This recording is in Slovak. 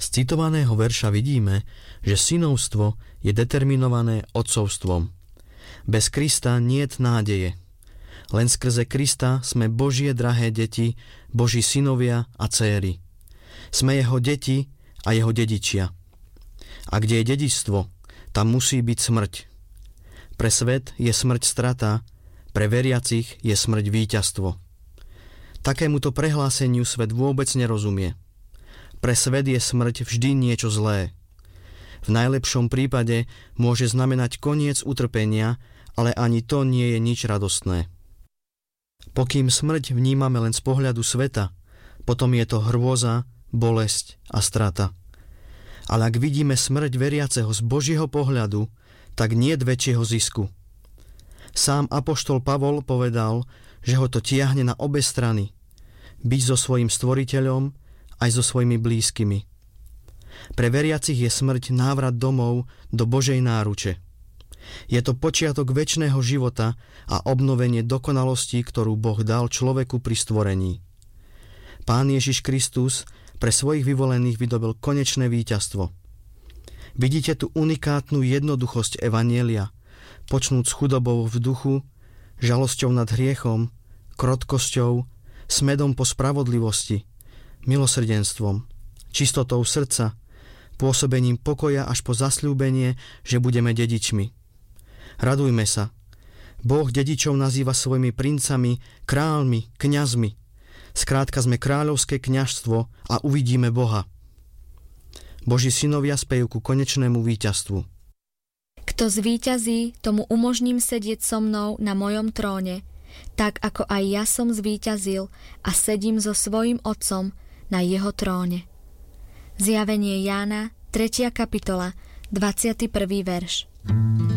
citovaného verša vidíme, že synovstvo je determinované otcovstvom. Bez Krista niet nádeje. Len skrze Krista sme Božie drahé deti, Boží synovia a dcéry. Sme jeho deti a jeho dedičia. A kde je dedičstvo, tam musí byť smrť. Pre svet je smrť strata, pre veriacich je smrť víťazstvo. Takémuto prehláseniu svet vôbec nerozumie. Pre svet je smrť vždy niečo zlé. V najlepšom prípade môže znamenať koniec utrpenia, ale ani to nie je nič radostné. Pokým smrť vnímame len z pohľadu sveta, potom je to hrôza, bolesť a strata. Ale ak vidíme smrť veriaceho z Božieho pohľadu, tak niet väčšieho zisku. Sám apoštol Pavol povedal, že ho to tiahne na obe strany, byť so svojím stvoriteľom aj so svojimi blízkymi. Pre veriacich je smrť návrat domov do Božej náruče. Je to počiatok večného života a obnovenie dokonalosti, ktorú Boh dal človeku pri stvorení. Pán Ježiš Kristus pre svojich vyvolených vydobil konečné víťazstvo. Vidíte tu unikátnu jednoduchosť evanjelia, počnúc s chudobou v duchu, žalosťou nad hriechom, krotkosťou, smedom po spravodlivosti, milosrdenstvom, čistotou srdca, pôsobením pokoja až po zasľúbenie, že budeme dedičmi. Radujme sa. Boh dedičov nazýva svojimi princami, kráľmi, kňazmi. Skrátka sme kráľovské kňazstvo a uvidíme Boha. Boží synovia spejú ku konečnému víťazstvu. Kto zvíťazí, tomu umožním sedieť so mnou na mojom tróne, tak ako aj ja som zvíťazil a sedím so svojím otcom na jeho tróne. Zjavenie Jána, 3. kapitola, 21. verš.